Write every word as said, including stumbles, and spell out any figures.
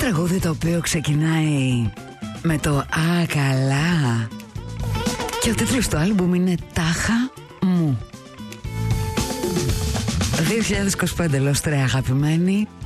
τραγούδι το οποίο ξεκινάει με το «Α, καλά» και ο τίτλος του άλμπουμ είναι «Τάχα μου». δύο χιλιάδες είκοσι πέντε, λόστρε αγαπημένοι.